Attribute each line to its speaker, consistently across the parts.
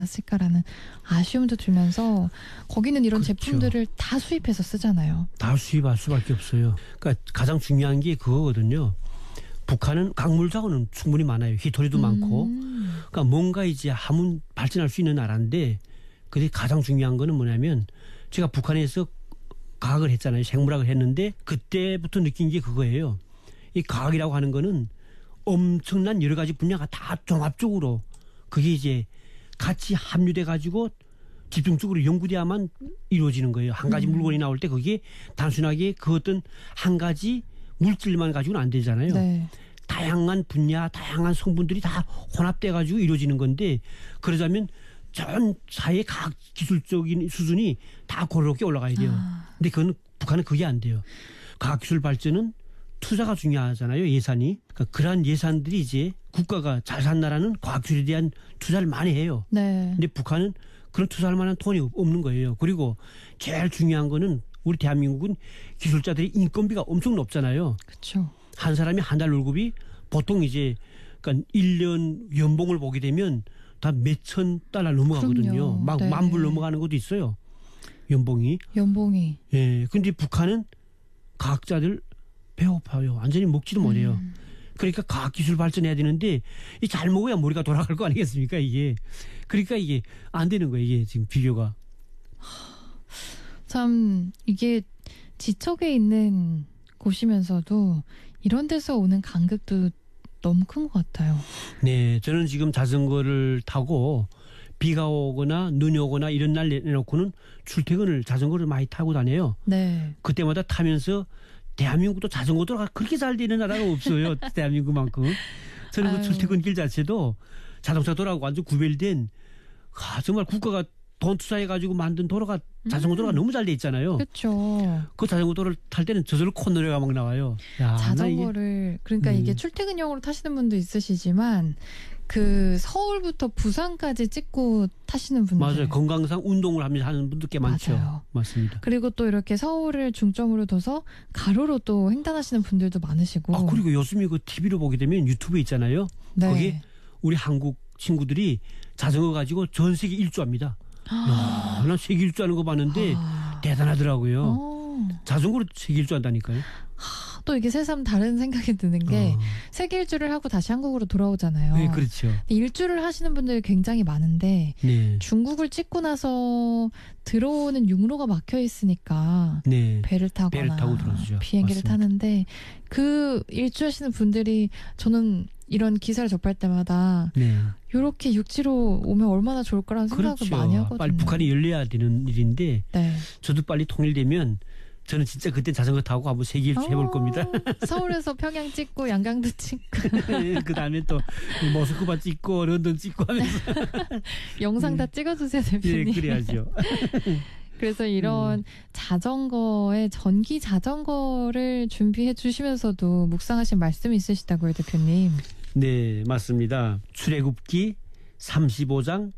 Speaker 1: 않았을까라는 아쉬움도 들면서 거기는 이런
Speaker 2: 그렇죠.
Speaker 1: 제품들을 다 수입해서 쓰잖아요.
Speaker 2: 다 수입할 수밖에 없어요. 그러니까 가장 중요한 게 그거거든요. 북한은 강물 자원은 충분히 많아요. 희토리도 많고. 그러니까 뭔가 이제 한문 발전할 수 있는 나라인데, 근데 가장 중요한 거는 뭐냐면, 제가 북한에서 과학을 했잖아요. 생물학을 했는데 그때부터 느낀 게 그거예요. 이 과학이라고 하는 거는 엄청난 여러 가지 분야가 다 종합적으로 그게 이제 같이 합류돼 가지고 집중적으로 연구돼야만 이루어지는 거예요. 한 가지 물건이 나올 때 그게 단순하게 그 어떤 한 가지 물질만 가지고는 안 되잖아요.
Speaker 1: 네.
Speaker 2: 다양한 분야, 다양한 성분들이 다 혼합돼 가지고 이루어지는 건데, 그러자면 전 사회 과학 기술적인 수준이 다 고렇게 올라가야 돼요. 근데 그건 북한은 그게 안 돼요. 과학 기술 발전은 투자가 중요하잖아요. 예산이. 그러니까 그러한 예산들이 이제 국가가 잘 산 나라는 과학 기술에 대한 투자를 많이 해요.
Speaker 1: 네.
Speaker 2: 근데 북한은 그런 투자할 만한 돈이 없는 거예요. 그리고 제일 중요한 거는 우리 대한민국은 기술자들의 인건비가 엄청 높잖아요.
Speaker 1: 그렇죠.
Speaker 2: 한 사람이 한 달 월급이 보통 이제 그러니까 1년 연봉을 보게 되면 다 몇천 달러 넘어가거든요.
Speaker 1: 그럼요.
Speaker 2: 막
Speaker 1: 네.
Speaker 2: 10,000불 넘어가는 것도 있어요. 연봉이. 예. 근데 북한은 과학자들 배고파요. 완전히 먹지도 못해요. 그러니까 과학기술 발전해야 되는데 이 잘 먹어야 머리가 돌아갈 거 아니겠습니까 이게. 그러니까 이게 안 되는 거예요. 이게 지금 비교가.
Speaker 1: 참 이게 지척에 있는 곳이면서도 이런 데서 오는 간극도 너무 큰 것 같아요.
Speaker 2: 네. 저는 지금 자전거를 타고 비가 오거나 눈이 오거나 이런 날 내놓고는 출퇴근을 자전거를 많이 타고 다녀요.
Speaker 1: 네.
Speaker 2: 그때마다 타면서 대한민국도 자전거 도로가 그렇게 잘 되는 나라가 없어요. 대한민국만큼. 저는 그 출퇴근길 자체도 자동차 도로하고 완전 구별된 정말 국가가 돈 투자해가지고 만든 도로가 자전거 도로가 너무 잘 돼 있잖아요.
Speaker 1: 그렇죠.
Speaker 2: 그 자전거 도로를 탈 때는 저절로 콧노래가 막 나와요. 야,
Speaker 1: 자전거를 그러니까 이게 출퇴근용으로 타시는 분도 있으시지만 그 서울부터 부산까지 찍고 타시는 분들.
Speaker 2: 맞아요. 건강상 운동을 하면서 하는 분들 꽤 많죠.
Speaker 1: 맞아요.
Speaker 2: 맞습니다.
Speaker 1: 그리고 또 이렇게 서울을 중점으로 둬서 가로로 또 횡단하시는 분들도 많으시고.
Speaker 2: 그리고 요즘에 그 TV로 보게 되면 유튜브에 있잖아요.
Speaker 1: 네.
Speaker 2: 거기에 우리 한국 친구들이 자전거 가지고 전 세계 일주합니다. 야, 난 세계 일주하는 거 봤는데 대단하더라고요. 자전거로 세계 일주한다니까요.
Speaker 1: 또 이게 새삼 다른 생각이 드는 게 세계 일주를 하고 다시 한국으로 돌아오잖아요.
Speaker 2: 네, 그렇죠.
Speaker 1: 일주를 하시는 분들이 굉장히 많은데
Speaker 2: 네.
Speaker 1: 중국을 찍고 나서 들어오는 육로가 막혀 있으니까
Speaker 2: 네.
Speaker 1: 배를 타고
Speaker 2: 들어오죠.
Speaker 1: 비행기를
Speaker 2: 맞습니다.
Speaker 1: 타는데 그 일주하시는 분들이 저는 이런 기사를 접할 때마다
Speaker 2: 네.
Speaker 1: 이렇게 육지로 오면 얼마나 좋을까라는 생각을
Speaker 2: 그렇죠.
Speaker 1: 많이 하거든요.
Speaker 2: 빨리 북한이 열려야 되는 일인데
Speaker 1: 네.
Speaker 2: 저도 빨리 통일되면 저는 진짜 그때 자전거 타고 한번 세계 일주 해볼 겁니다.
Speaker 1: 서울에서 평양 찍고 양강도 찍고
Speaker 2: 그 다음에 또 모스크바 찍고 런던 찍고 하면서
Speaker 1: 영상 다 찍어주세요 대표님.
Speaker 2: 예, 그래야죠.
Speaker 1: 그래서 이런 자전거에 전기 자전거를 준비해 주시면서도 묵상하신 말씀이 있으시다고요 대표님.
Speaker 2: 네, 맞습니다. 출애굽기 35장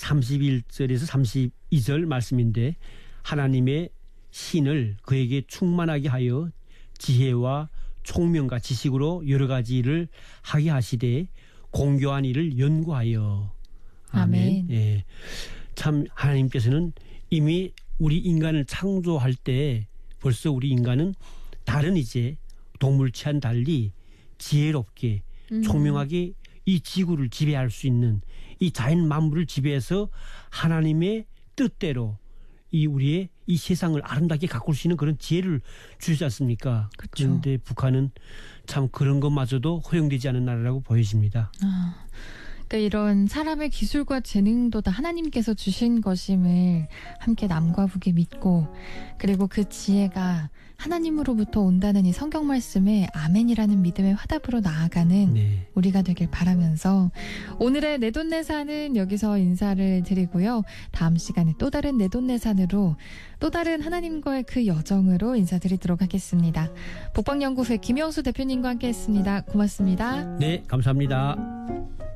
Speaker 2: 31절에서 32절 말씀인데, 하나님의 신을 그에게 충만하게 하여 지혜와 총명과 지식으로 여러 가지 일을 하게 하시되 공교한 일을 연구하여. 아멘. 예. 참 하나님께서는 이미 우리 인간을 창조할 때 벌써 우리 인간은 다른 이제 동물체와는 달리 지혜롭게 총명하게 이 지구를 지배할 수 있는, 이 자연 만물을 지배해서 하나님의 뜻대로 이 우리의 이 세상을 아름답게 가꿀 수 있는 그런 지혜를 주지 않습니까?
Speaker 1: 그쵸.
Speaker 2: 그런데 북한은 참 그런 것마저도 허용되지 않은 나라라고 보여집니다.
Speaker 1: 그러니까 이런 사람의 기술과 재능도 다 하나님께서 주신 것임을 함께 남과 북이 믿고, 그리고 그 지혜가 하나님으로부터 온다는 이 성경 말씀에 아멘이라는 믿음의 화답으로 나아가는
Speaker 2: 네.
Speaker 1: 우리가 되길 바라면서 오늘의 내돈내산은 여기서 인사를 드리고요. 다음 시간에 또 다른 내돈내산으로 또 다른 하나님과의 그 여정으로 인사드리도록 하겠습니다. 복방연구회 김영수 대표님과 함께했습니다. 고맙습니다.
Speaker 2: 네, 감사합니다.